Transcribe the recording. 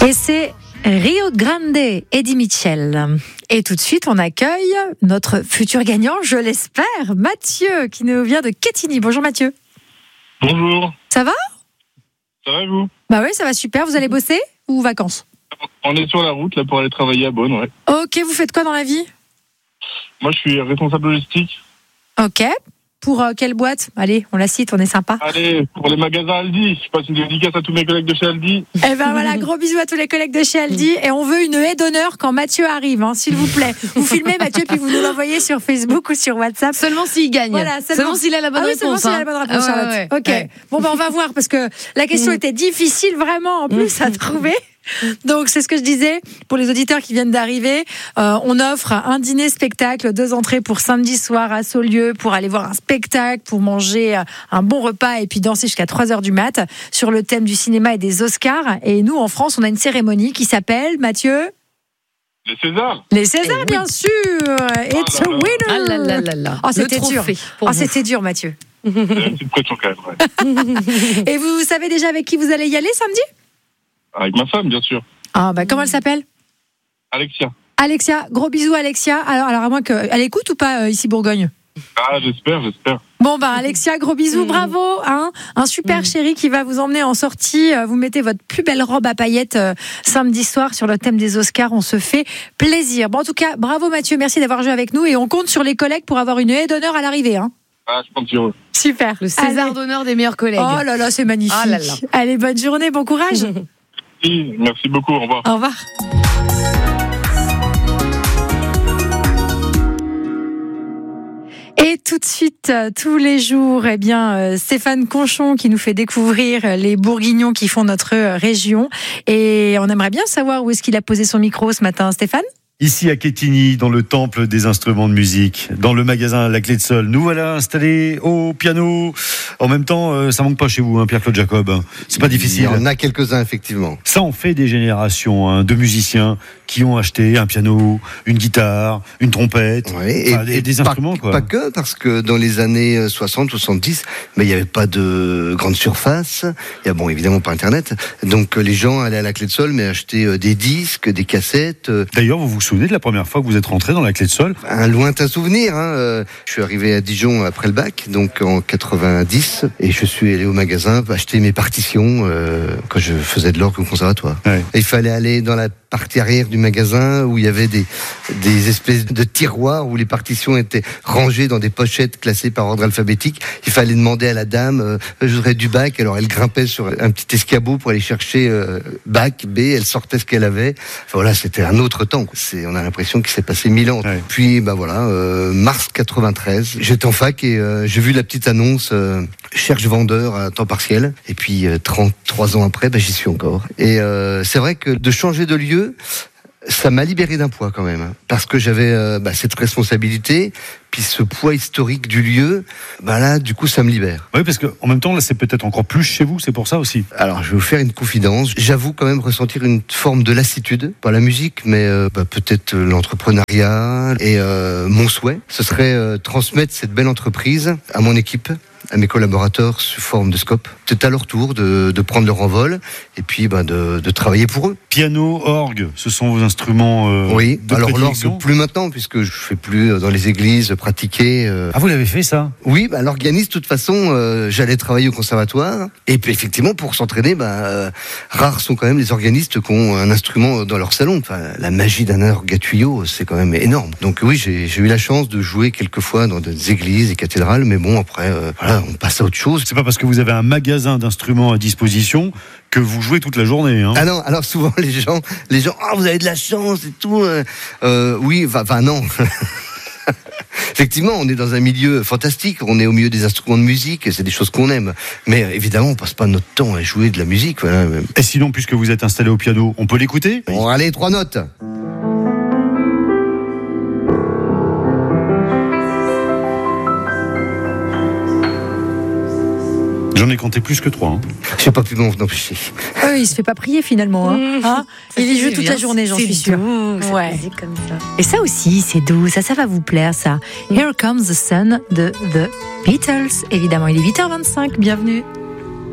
Et c'est Rio Grande, Eddie Mitchell. Et tout de suite, on accueille notre futur gagnant, je l'espère, Mathieu, qui nous vient de Quetigny. Bonjour Mathieu. Bonjour. Ça va ? Ça va et vous ? Bah oui, ça va super. Vous allez bosser ou vacances ? On est sur la route là pour aller travailler à Beaune, ouais. Ok, vous faites quoi dans la vie ? Moi je suis responsable logistique. Ok. Pour quelle boîte ? Allez, on la cite, on est sympa. Allez, pour les magasins Aldi, je passe une dédicace à tous mes collègues de chez Aldi. Eh ben voilà, gros bisous à tous les collègues de chez Aldi. Et on veut une haie d'honneur quand Mathieu arrive, hein, s'il vous plaît. Vous filmez Mathieu, puis vous nous l'envoyez sur Facebook ou sur WhatsApp. Seulement s'il gagne. Voilà, seulement s'il a la bonne réponse. Seulement s'il a la bonne réponse, Charlotte. Ouais. Ok. Bon, ben on va voir, parce que la question était difficile vraiment, en plus, à trouver. Donc c'est ce que je disais pour les auditeurs qui viennent d'arriver, on offre un dîner spectacle, 2 entrées pour samedi soir à Saulieu pour aller voir un spectacle, pour manger un bon repas et puis danser jusqu'à 3h du mat sur le thème du cinéma et des Oscars. Et nous en France on a une cérémonie qui s'appelle, Mathieu, Les Césars. les Césars, bien sûr. It's a winner. Ah là là là là. Oh, c'était Le dur. trophée Oh, pour vous. c'était dur, Mathieu. C'est une petite pression quand même, ouais. Et vous savez déjà avec qui vous allez y aller samedi ? Avec ma femme, bien sûr. Ah bah comment elle s'appelle ? Alexia. Alexia, gros bisous Alexia. Alors à moins qu'elle écoute ou pas ici Bourgogne ? Ah, j'espère. Bon bah Alexia, gros bisous, bravo, hein. Un super chéri qui va vous emmener en sortie. Vous mettez votre plus belle robe à paillettes samedi soir sur le thème des Oscars. On se fait plaisir. Bon en tout cas, bravo Mathieu, merci d'avoir joué avec nous et on compte sur les collègues pour avoir une haie d'honneur à l'arrivée, hein. Ah, je compte sur eux. Super. Le César d'honneur des meilleurs collègues. Oh là là, c'est magnifique. Ah là là. Allez, bonne journée, bon courage. Merci beaucoup, au revoir. Au revoir. Et tout de suite, tous les jours, Stéphane Conchon qui nous fait découvrir les Bourguignons qui font notre région. Et on aimerait bien savoir où est-ce qu'il a posé son micro ce matin, Stéphane ? Ici à Quetigny, dans le temple des instruments de musique, dans le magasin La Clé de Sol, nous voilà installés au piano. En même temps, ça manque pas chez vous, hein, Pierre-Claude Jacob. C'est pas difficile. Il y en a quelques-uns, effectivement. Ça en fait des générations de musiciens qui ont acheté un piano, une guitare, une trompette, des instruments, quoi. Pas que, parce que dans les années 60, 70, il n'y avait pas de grande surface. Il y a, bon, évidemment pas Internet. Donc les gens allaient à La Clé de Sol, mais achetaient des disques, des cassettes. D'ailleurs, vous vous souvenez de la première fois que vous êtes rentré dans La Clé de Sol ? Un lointain souvenir, hein. Je suis arrivé à Dijon après le bac, donc en 90, et je suis allé au magasin acheter mes partitions quand je faisais de l'orgue au conservatoire. Ouais. Il fallait aller dans la partie arrière du magasin où il y avait des espèces de tiroirs où les partitions étaient rangées dans des pochettes classées par ordre alphabétique. Il fallait demander à la dame, je voudrais du bac. Alors elle grimpait sur un petit escabeau pour aller chercher bac, B, elle sortait ce qu'elle avait. Enfin, voilà, c'était un autre temps. On a l'impression qu'il s'est passé 1000 ans. Ouais. Puis mars 93, j'étais en fac et j'ai vu la petite annonce cherche vendeur à temps partiel. Et puis 33 ans après, j'y suis encore. Et c'est vrai que de changer de lieu, ça m'a libéré d'un poids quand même, parce que j'avais cette responsabilité, puis ce poids historique du lieu, là du coup ça me libère. Oui, parce que en même temps, là, c'est peut-être encore plus chez vous, c'est pour ça aussi. Alors je vais vous faire une confidence, j'avoue quand même ressentir une forme de lassitude, pas la musique, mais peut-être l'entrepreneuriat, et mon souhait, ce serait transmettre cette belle entreprise à mon équipe, à mes collaborateurs sous forme de scope. C'est à leur tour de prendre leur envol et puis de travailler pour eux. Piano, orgue, ce sont vos instruments oui, de alors prédilection. l'orgue plus maintenant, puisque je fais plus dans les églises pratiquer. Ah, vous l'avez fait ça ? Oui, l'organisme, de toute façon, j'allais travailler au conservatoire. Et puis effectivement, pour s'entraîner, rares sont quand même les organistes qui ont un instrument dans leur salon. Enfin, la magie d'un orgue à tuyau, c'est quand même énorme. Donc oui, j'ai eu la chance de jouer quelques fois dans des églises et cathédrales, mais bon, après, on passe à autre chose. C'est pas parce que vous avez un magasin d'instruments à disposition que vous jouez toute la journée, hein. Ah non, alors souvent les gens, vous avez de la chance et tout. Oui, non. Effectivement, on est dans un milieu fantastique, on est au milieu des instruments de musique, c'est des choses qu'on aime. Mais évidemment, on passe pas notre temps à jouer de la musique. Voilà. Et sinon, puisque vous êtes installé au piano, on peut l'écouter ? Bon, allez, 3 notes. J'en ai compté plus que 3. Hein. J'ai pas pu m'en empêcher. Il se fait pas prier finalement. Hein. Il y joue toute la journée, j'en suis sûre. Ouais. Comme ça. Et ça aussi, c'est doux. Ça va vous plaire, ça. Here Comes the Sun de The Beatles. Évidemment, il est 8h25. Bienvenue.